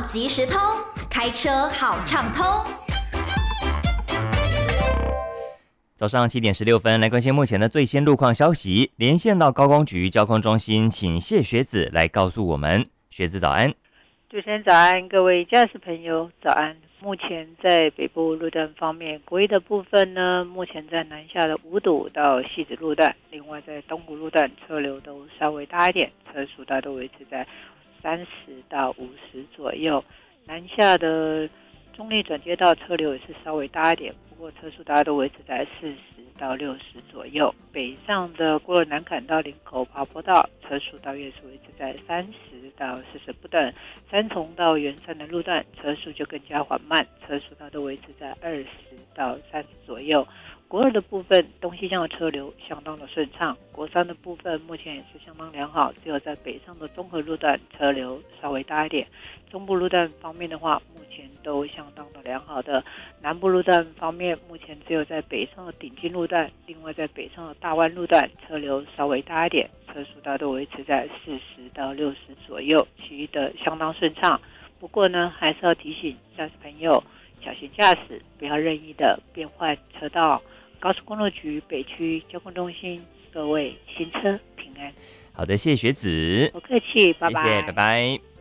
即时通，开车好畅通。 早上7:16，来关心目前的最新路况消息。连线到高工局交通中心，请谢学子来告诉我们。学子早安。 主持人早安，各位驾驶朋友早安。目前在北部路段方面，国一的部分呢，目前在南下的五堵到汐止路段，另外在东湖路段车流都稍微大一点，车速大都维持在30到50左右。南下的中立转接道车流也是稍微大一点，不过车速大家都维持在40到60左右。北上的过了南坎到林口爬坡道，车速大约是维持在30到40不等。三重到圆山的路段，车速就更加缓慢，车速大都维持在20到30左右。国二的部分，东西向的车流相当的顺畅。国三的部分目前也是相当良好，只有在北上的综合路段车流稍微大一点。中部路段方面的话，目前都相当的良好的。南部路段方面，目前只有在北上的顶金路段，另外在北上的大湾路段车流稍微大一点，车速大都维持在40到60左右，其余的相当顺畅。不过呢，还是要提醒驾驶朋友小心驾驶，不要任意的变换车道。高速公路局北区交通中心，各位行车平安。 好的，谢谢学子。 不客气，拜拜。 谢谢，拜拜。